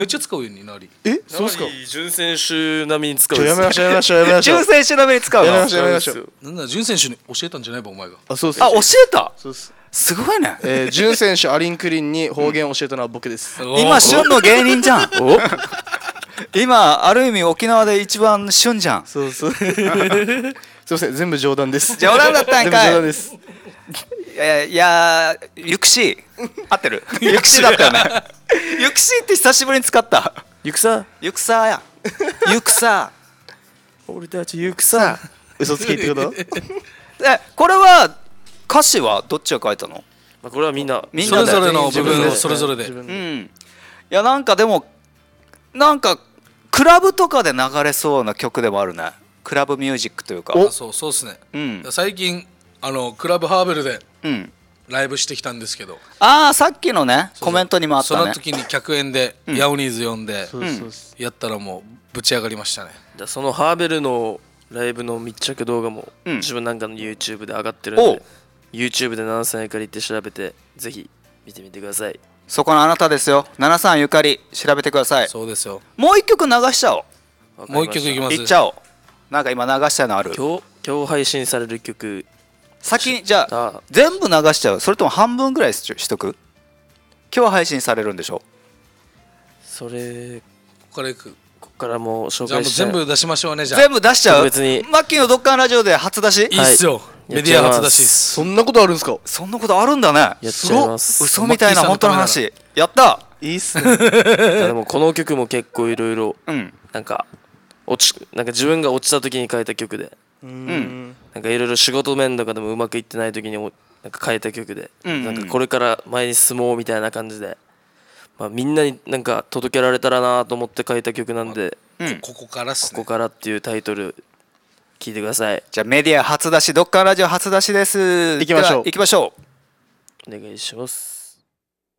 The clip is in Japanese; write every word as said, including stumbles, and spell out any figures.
めっちゃ使うようになり。 え、そうっすか。 純選手並みに使うちょやめましょうやめましょうやめましょう。 純選手並みに使うの。 やめましょうやめましょう。 なんだ純選手に教えたんじゃないばお前が。 あ、そうっす。 あ、教えた。 そうっす。 すごいね。 えー、純選手アリンクリンに方言を教えたのは僕です。 今旬の芸人じゃん。今ある意味沖縄で一番旬じゃん。 そうそう。すいません、全部冗談です。 冗談だったんかい。 全部冗談です。 いやいや、ゆくし合ってる。ゆくしだったよね。ゆくしって久しぶりに使った。 ゆくさゆくさや。ゆくさ。 俺たちゆくさ。 嘘つきってこと？ え、これは歌詞はどっちが書いたの？ まあこれはみんなみんそれなでぞれの部分を自分でそれぞれで。 自分でうん。いやなんかでもなんかクラブとかで流れそうな曲でもあるね。クラブミュージックというか。 あそうそうっすね。 うん最近あのクラブハーベルでうん。 ライブしてきたんですけど、 ああ、さっきのねコメントにもあっそたね。 の時に客演でヤオニーズ呼んでそうそうそう。 やったらもうぶち上がりましたね。 じゃあそのハーベルのライブの密着動画もうん自分なんかの YouTube で上がってるんおうで、YouTube でななさんゆかりって調べてぜひ見てみてください。 そこのあなたですよ。ななさんゆかり調べてください。 そうですよ。 もう一曲流しちゃおう。 わかりましたもう一曲いきます。 いっちゃおう。なんか今流したのある。 今日今日配信される曲、 先にじゃああ全部流しちゃう。それとも半分ぐらいししとく。今日配信されるんでしょ。 それここからいく。 ここからもう紹じゃあもう介しちゃう。 全部出しましょうね。じゃあ全部出しちゃう。 別にマッキーのドッカンラジオで初出し。 いいっすよ。 いメディア初出しっす。 そんなことあるんですか？ そんなことあるんだね。 やっちゃいます。 嘘みたいな本当の話。やった。 いいっすね。 でもこの曲も結構いろいろうんなんか落ちなんか自分が落ちた時に書いた曲で、 ううんん。 なんかいろいろ仕事面とかでもうまくいってない時におなんか書いた曲で、 うんうんなんかこれから前に進もうみたいな感じで、まあ、みんなになんか届けられたらなと思って書いた曲なんで、 うん。 ここからっすね。 ここからっていうタイトル聞いてください。 じゃあメディア初出し、ドッカンラジオ初出しです。 行きましょうでは行きましょう。 お願いします。